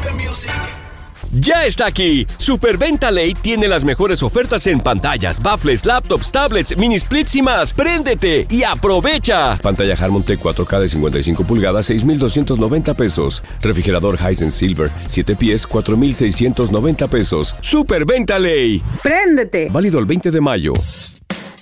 Ya está aquí. Superventa Ley tiene las mejores ofertas en pantallas, baffles, laptops, tablets, mini splits y más. ¡Préndete y aprovecha! Pantalla Harmon T 4K de 55 pulgadas, 6,290 pesos. Refrigerador Hisense Silver, 7 pies, 4,690 pesos. Superventa Ley. ¡Préndete! Válido el 20 de mayo.